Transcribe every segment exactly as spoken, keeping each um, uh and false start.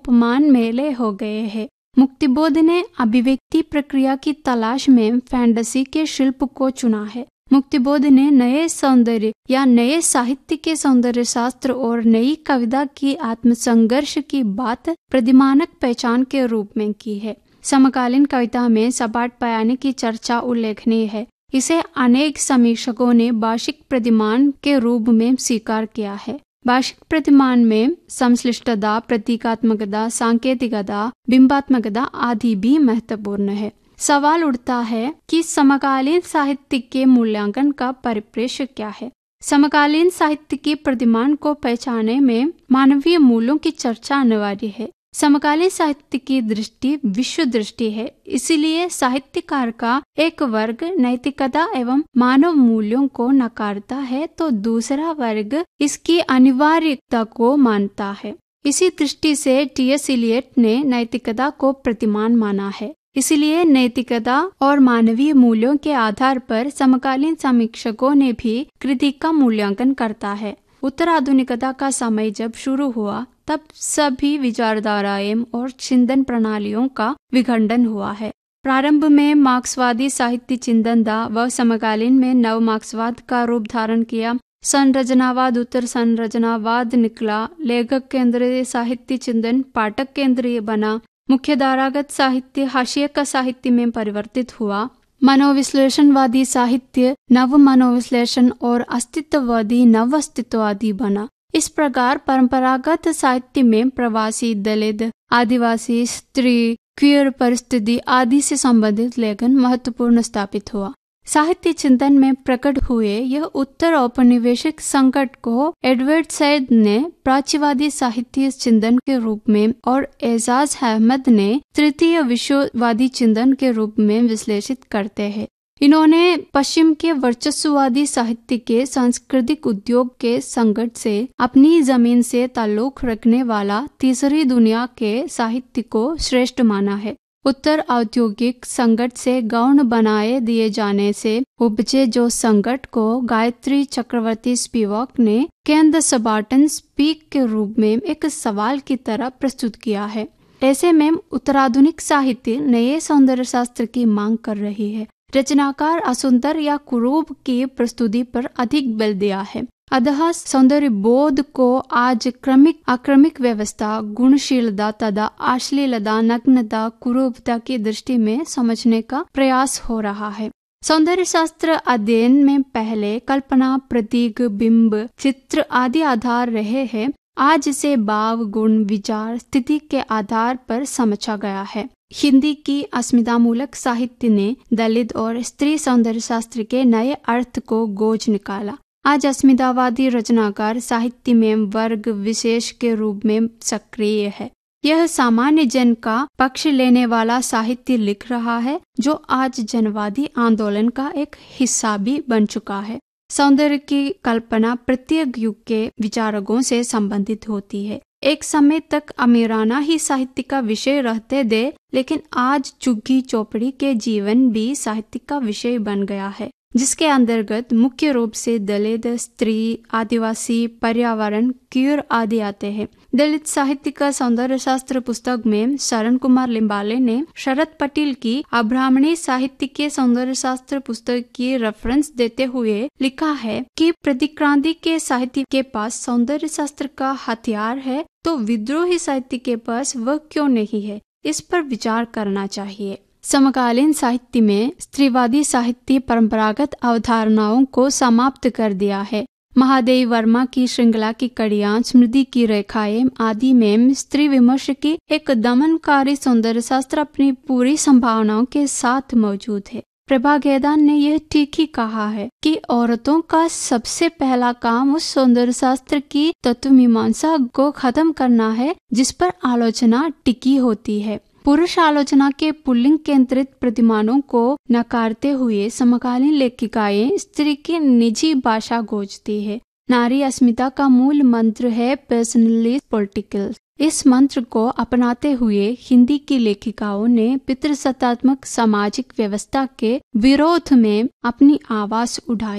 अपमान में लय हो गए हैं। मुक्तिबोध ने अभिव्यक्ति प्रक्रिया की तलाश में फैंटेसी के शिल्प को चुना है। मुक्तिबोध ने नए सौंदर्य या नए साहित्य के सौंदर्य शास्त्र और नई कविता की आत्मसंघर्ष की बात प्रतिमानक पहचान के रूप में की है। समकालीन कविता में सपाट बयानी की चर्चा उल्लेखनीय है। इसे अनेक समीक्षकों ने भाषिक प्रतिमान के रूप में स्वीकार किया है। भाषिक प्रतिमान में संश्लिष्टता, प्रतीकात्मकता, सांकेतिकता, बिंबात्मकता आदि भी महत्वपूर्ण है। सवाल उठता है कि समकालीन साहित्य के मूल्यांकन का परिप्रेक्ष्य क्या है। समकालीन साहित्य के प्रतिमान को पहचानने में मानवीय मूल्यों की चर्चा अनिवार्य है। समकालीन साहित्य की दृष्टि विश्व दृष्टि है, इसलिए साहित्यकार का एक वर्ग नैतिकता एवं मानव मूल्यों को नकारता है तो दूसरा वर्ग इसकी अनिवार्यता को मानता है। इसी दृष्टि से टी एस इलियट ने नैतिकता को प्रतिमान माना है। इसलिए नैतिकता और मानवीय मूल्यों के आधार पर समकालीन समीक्षकों ने भी कृति का मूल्यांकन करता है। उत्तर आधुनिकता का समय जब शुरू हुआ तब सभी विचारधाराएं और चिंतन प्रणालियों का विखंडन हुआ है। प्रारंभ में मार्क्सवादी साहित्य चिंतन था, वह समकालीन में नव मार्क्सवाद का रूप धारण किया। संरचनावाद उत्तर संरचनावाद निकला। लेखक केंद्रीय साहित्य चिंतन पाठक केंद्रीय बना। मुख्य धारागत साहित्य हाशिए का साहित्य में परिवर्तित हुआ। मनोविश्लेषणवादी साहित्य नव मनोविश्लेषण और अस्तित्ववादी नव अस्तित्ववादी बना। इस प्रकार परंपरागत साहित्य में प्रवासी, दलित, आदिवासी, स्त्री, क्वीयर परिस्थिति आदि से संबंधित लेखन महत्वपूर्ण स्थापित हुआ। साहित्य चिंतन में प्रकट हुए यह उत्तर औपनिवेशिक संकट को एडवर्ड सैड ने प्राच्यवादी साहित्य चिंतन के रूप में और एजाज अहमद ने तृतीय विश्ववादी चिंतन के रूप में विश्लेषित करते हैं। इन्होंने पश्चिम के वर्चस्ववादी साहित्य के सांस्कृतिक उद्योग के संकट से अपनी जमीन से ताल्लुक रखने वाला तीसरी दुनिया के साहित्य को श्रेष्ठ माना है। उत्तर औद्योगिक संकट से गौण बनाए दिए जाने से उपजे जो संकट को गायत्री चक्रवर्ती स्पिवाक ने कैन द सबाल्टर्न स्पीक के रूप में एक सवाल की तरह प्रस्तुत किया है। ऐसे में उत्तराधुनिक साहित्य नए सौंदर्य शास्त्र की मांग कर रही है। रचनाकार असुंदर या कुरूप की प्रस्तुति पर अधिक बल दिया है। अतः सौंदर्य बोध को आज क्रमिक आक्रमिक व्यवस्था, गुणशीलता तथा अश्लीलता, नग्नता, कुरूपता की दृष्टि में समझने का प्रयास हो रहा है। सौंदर्य शास्त्र अध्ययन में पहले कल्पना, प्रतीक, बिंब, चित्र आदि आधार रहे हैं। आज इसे भाव, गुण, विचार, स्थिति के आधार पर समझा गया है। हिंदी की अस्मितामूलक साहित्य ने दलित और स्त्री सौंदर्य शास्त्र के नए अर्थ को गोज निकाला। आज अस्मितावादी रचनाकार साहित्य में वर्ग विशेष के रूप में सक्रिय है। यह सामान्य जन का पक्ष लेने वाला साहित्य लिख रहा है, जो आज जनवादी आंदोलन का एक हिस्सा भी बन चुका है। सौंदर्य की कल्पना प्रत्येक युग के विचारकों से संबंधित होती है। एक समय तक अमीराना ही साहित्य का विषय रहते थे, लेकिन आज झुग्गी चौपड़ी के जीवन भी साहित्य का विषय बन गया है, जिसके अंतर्गत मुख्य रूप से दलित, स्त्री, आदिवासी, पर्यावरण, क्यूर आदि आते हैं। दलित साहित्य का सौंदर्य शास्त्र पुस्तक में शरण कुमार लिम्बाले ने शरद पटेल की अब्राह्मणी साहित्य के सौंदर्य शास्त्र पुस्तक की रेफरेंस देते हुए लिखा है कि प्रतिक्रांति के साहित्य के पास सौंदर्य शास्त्र का हथियार है, तो विद्रोही साहित्य के पास वह क्यों नहीं है। इस पर विचार करना चाहिए। समकालीन साहित्य में स्त्रीवादी साहित्य परंपरागत अवधारणाओं को समाप्त कर दिया है। महादेव वर्मा की श्रृंखला की कड़ियां, स्मृति की रेखाएं आदि में स्त्री विमर्श की एक दमनकारी सौंदर्य शास्त्र अपनी पूरी संभावनाओं के साथ मौजूद है। प्रभा गेदान ने यह ठीक ही कहा है कि औरतों का सबसे पहला काम उस सौंदर्य शास्त्र की तत्वमीमांसा को खत्म करना है जिस पर आलोचना टिकी होती है। पुरुष आलोचना के पुल्लिंग केंद्रित प्रतिमानों को नकारते हुए समकालीन लेखिकाएं स्त्री की निजी भाषा गोजती है। नारी अस्मिता का मूल मंत्र है पर्सनली पॉलिटिकल। इस मंत्र को अपनाते हुए हिंदी की लेखिकाओं ने पितृसत्तात्मक सामाजिक व्यवस्था के विरोध में अपनी आवाज उठाई।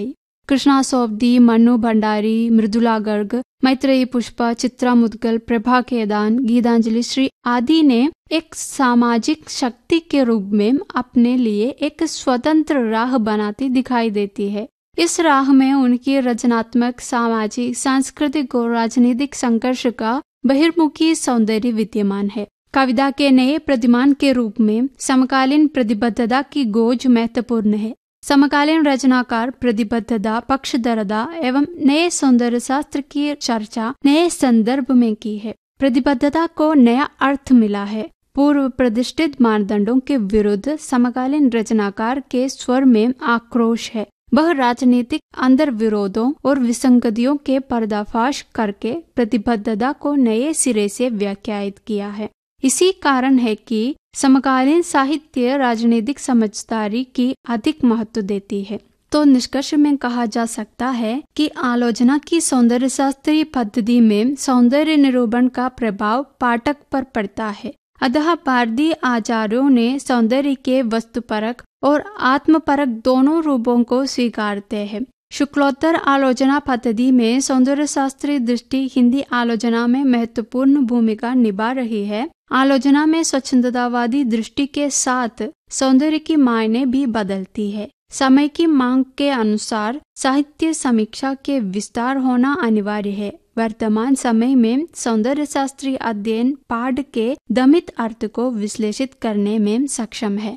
कृष्णा सोबदी, मन्नू भंडारी, मृदुला गर्ग, मैत्रेयी पुष्पा, चित्रा मुदगल, प्रभा केदान, गीतांजलि श्री आदि ने एक सामाजिक शक्ति के रूप में अपने लिए एक स्वतंत्र राह बनाती दिखाई देती है। इस राह में उनकी रचनात्मक, सामाजिक, सांस्कृतिक और राजनीतिक संघर्ष का बहिर्मुखी सौंदर्य विद्यमान है। कविता के नए प्रतिमान के रूप में समकालीन प्रतिबद्धता की गोज महत्वपूर्ण है। समकालीन रचनाकार प्रतिबद्धता, पक्षधरता एवं नए सौंदर्य शास्त्र की चर्चा नए संदर्भ में की है। प्रतिबद्धता को नया अर्थ मिला है। पूर्व प्रतिष्ठित मानदंडों के विरुद्ध समकालीन रचनाकार के स्वर में आक्रोश है। वह राजनीतिक अंतर विरोधों और विसंगतियों के पर्दाफाश करके प्रतिबद्धता को नए सिरे से व्याख्यायित किया है। इसी कारण है कि समकालीन साहित्य राजनीतिक समझदारी की अधिक महत्व देती है। तो निष्कर्ष में कहा जा सकता है कि आलोचना की सौंदर्य शास्त्रीय पद्धति में सौंदर्य निरूपण का प्रभाव पाठक पर पड़ता है। अतः भारतीय आचार्यों ने सौंदर्य के वस्तुपरक और आत्मपरक दोनों रूपों को स्वीकारते हैं। शुक्लोत्तर आलोचना पद्धति में सौंदर्य शास्त्रीय दृष्टि हिंदी आलोचना में महत्वपूर्ण भूमिका निभा रही है। आलोचना में स्वच्छंदतावादी दृष्टि के साथ सौंदर्य की मायने भी बदलती है। समय की मांग के अनुसार साहित्य समीक्षा के विस्तार होना अनिवार्य है। वर्तमान समय में सौंदर्य शास्त्रीय अध्ययन पाठ के दमित अर्थ को विश्लेषित करने में सक्षम है।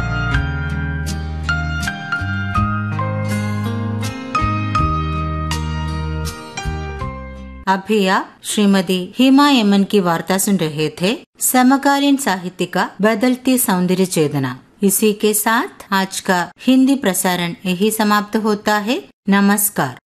अभी आप श्रीमती हेमा यमन की वार्ता सुन रहे थे, समकालीन साहित्य का बदलती सौंदर्य चेतना। इसी के साथ आज का हिंदी प्रसारण यही समाप्त होता है। नमस्कार।